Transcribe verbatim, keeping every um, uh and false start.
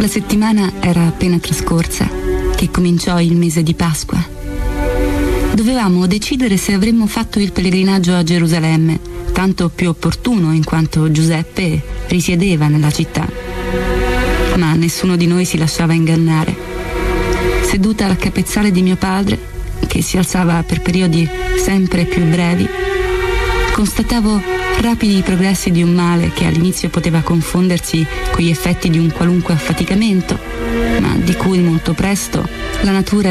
La settimana era appena trascorsa, che cominciò il mese di Pasqua. Dovevamo decidere se avremmo fatto il pellegrinaggio a Gerusalemme, tanto più opportuno in quanto Giuseppe risiedeva nella città. Ma nessuno di noi si lasciava ingannare. Seduta al capezzale di mio padre, che si alzava per periodi sempre più brevi, constatavo rapidi progressi di un male che all'inizio poteva confondersi con gli effetti di un qualunque affaticamento, ma di cui molto presto la natura